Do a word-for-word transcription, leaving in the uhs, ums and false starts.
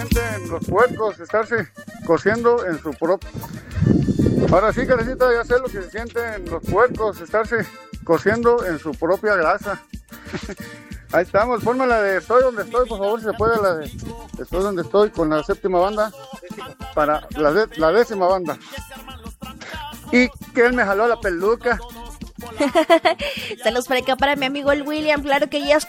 sienten los puercos estarse cociendo en su propio... Ahora sí, Carecita, ya sé lo que se sienten los puercos estarse cociendo en su propia grasa. Ahí estamos, ponme la de Estoy donde estoy, por favor, si se puede, la de Estoy donde estoy con la séptima banda, para la, de, la décima banda. Y que él me jaló la peluca. Saludos para acá para mi amigo el William, claro que ya es